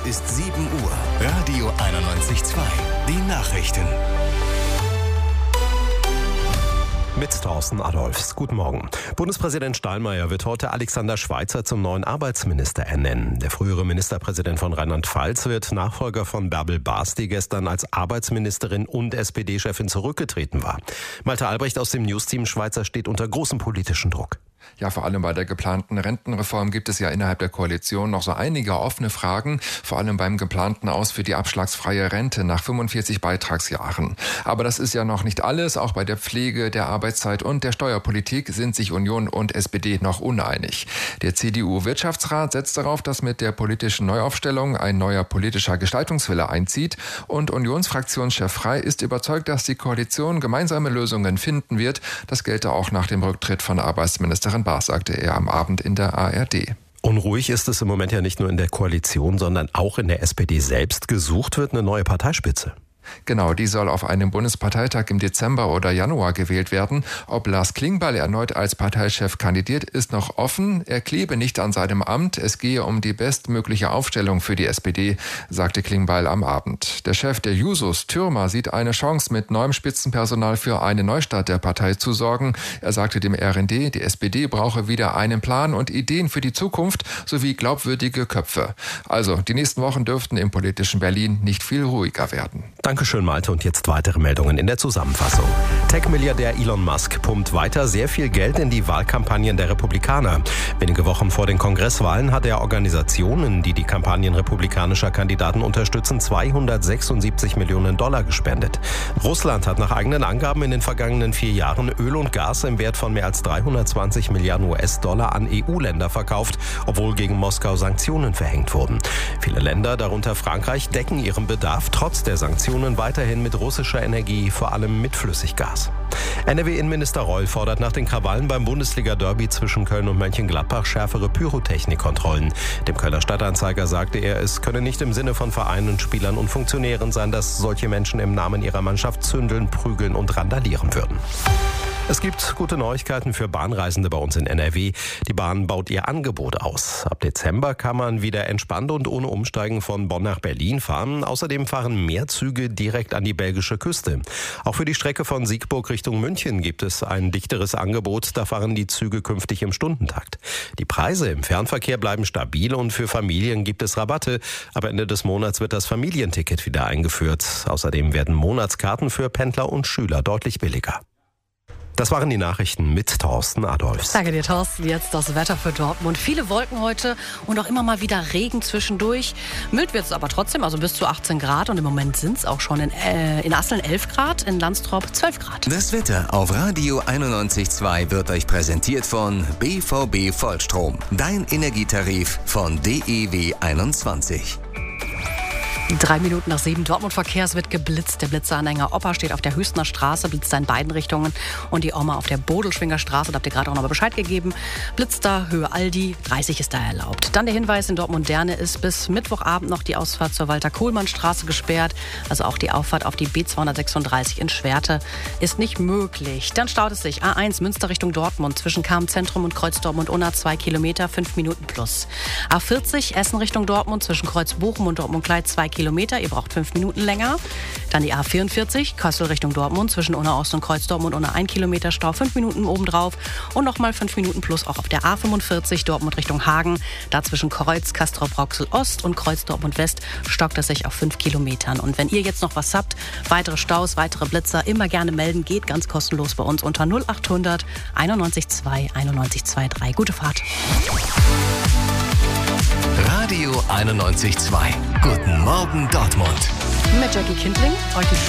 ist 7 Uhr. Radio 91.2. Die Nachrichten. Mit Thorsten Adolphs. Guten Morgen. Bundespräsident Steinmeier wird heute Alexander Schweitzer zum neuen Arbeitsminister ernennen. Der frühere Ministerpräsident von Rheinland-Pfalz wird Nachfolger von Bärbel Baas, die gestern als Arbeitsministerin und SPD-Chefin zurückgetreten war. Malte Albrecht aus dem Newsteam: Schweitzer steht unter großem politischen Druck. Ja, vor allem bei der geplanten Rentenreform gibt es ja innerhalb der Koalition noch so einige offene Fragen, vor allem beim geplanten Aus für die abschlagsfreie Rente nach 45 Beitragsjahren. Aber das ist ja noch nicht alles. Auch bei der Pflege, der Arbeitszeit und der Steuerpolitik sind sich Union und SPD noch uneinig. Der CDU-Wirtschaftsrat setzt darauf, dass mit der politischen Neuaufstellung ein neuer politischer Gestaltungswille einzieht. Und Unionsfraktionschef Frey ist überzeugt, dass die Koalition gemeinsame Lösungen finden wird. Das gelte auch nach dem Rücktritt von Arbeitsministerin Baas, sagte er am Abend in der ARD. Unruhig ist es im Moment ja nicht nur in der Koalition, sondern auch in der SPD selbst. Gesucht wird eine neue Parteispitze. Genau, die soll auf einem Bundesparteitag im Dezember oder Januar gewählt werden. Ob Lars Klingbeil erneut als Parteichef kandidiert, ist noch offen. Er klebe nicht an seinem Amt. Es gehe um die bestmögliche Aufstellung für die SPD, sagte Klingbeil am Abend. Der Chef der Jusos, Thürmer, sieht eine Chance, mit neuem Spitzenpersonal für eine Neustart der Partei zu sorgen. Er sagte dem RND, die SPD brauche wieder einen Plan und Ideen für die Zukunft sowie glaubwürdige Köpfe. Also, die nächsten Wochen dürften im politischen Berlin nicht viel ruhiger werden. Dankeschön, Malte. Und jetzt weitere Meldungen in der Zusammenfassung. Tech-Milliardär Elon Musk pumpt weiter sehr viel Geld in die Wahlkampagnen der Republikaner. Wenige Wochen vor den Kongresswahlen hat er Organisationen, die die Kampagnen republikanischer Kandidaten unterstützen, $276 Millionen gespendet. Russland hat nach eigenen Angaben in den vergangenen 4 Jahren Öl und Gas im Wert von mehr als 320 Milliarden US-Dollar an EU-Länder verkauft, obwohl gegen Moskau Sanktionen verhängt wurden. Viele Länder, darunter Frankreich, decken ihren Bedarf trotz der Sanktionen weiterhin mit russischer Energie, vor allem mit Flüssiggas. NRW-Innenminister Reul fordert nach den Krawallen beim Bundesliga-Derby zwischen Köln und Mönchengladbach schärfere Pyrotechnikkontrollen. Dem Kölner Stadtanzeiger sagte er, es könne nicht im Sinne von Vereinen, Spielern und Funktionären sein, dass solche Menschen im Namen ihrer Mannschaft zündeln, prügeln und randalieren würden. Es gibt gute Neuigkeiten für Bahnreisende bei uns in NRW. Die Bahn baut ihr Angebot aus. Ab Dezember kann man wieder entspannt und ohne Umsteigen von Bonn nach Berlin fahren. Außerdem fahren mehr Züge direkt an die belgische Küste. Auch für die Strecke von Siegburg Richtung München gibt es ein dichteres Angebot. Da fahren die Züge künftig im Stundentakt. Die Preise im Fernverkehr bleiben stabil und für Familien gibt es Rabatte. Ab Ende des Monats wird das Familienticket wieder eingeführt. Außerdem werden Monatskarten für Pendler und Schüler deutlich billiger. Das waren die Nachrichten mit Thorsten Adolphs. Danke dir, Thorsten. Jetzt das Wetter für Dortmund. Viele Wolken heute und auch immer mal wieder Regen zwischendurch. Mild wird es aber trotzdem, also bis zu 18 Grad. Und im Moment sind es auch schon in Asseln 11 Grad, in Landstrop 12 Grad. Das Wetter auf Radio 91.2 wird euch präsentiert von BVB Vollstrom. Dein Energietarif von DEW 21. 3 Minuten nach 7 Dortmund-Verkehr. Es wird geblitzt. Der Blitzeranhänger Opa steht auf der Hüstener Straße, blitzt da in beiden Richtungen. Und die Oma auf der Bodelschwinger Straße, da habt ihr gerade auch noch mal Bescheid gegeben, blitzt da Höhe Aldi, 30 ist da erlaubt. Dann der Hinweis, in Dortmund-Derne ist bis Mittwochabend noch die Ausfahrt zur Walter-Kohlmann-Straße gesperrt. Also auch die Auffahrt auf die B236 in Schwerte ist nicht möglich. Dann staut es sich A1 Münster Richtung Dortmund zwischen Cham-Zentrum und Kreuz Dortmund-Unna 2 Kilometer, 5 Minuten plus. A40 Essen Richtung Dortmund zwischen Kreuz Bochum und Dortmund-Kleid 2 Kilometer, ihr braucht 5 Minuten länger. Dann die A44, Kassel Richtung Dortmund, zwischen Unna Ost und Kreuz Dortmund, Unna 1 Kilometer Stau, 5 Minuten obendrauf. Und nochmal 5 Minuten plus auch auf der A45, Dortmund Richtung Hagen. Da zwischen Kreuz Castrop-Rauxel Ost und Kreuz Dortmund West stockt es sich auf 5 Kilometern. Und wenn ihr jetzt noch was habt, weitere Staus, weitere Blitzer, immer gerne melden, geht ganz kostenlos bei uns unter 0800 91 2 91 23. Gute Fahrt. Radio 91.2. Guten Morgen Dortmund. Mit Jackie Kindling. Euch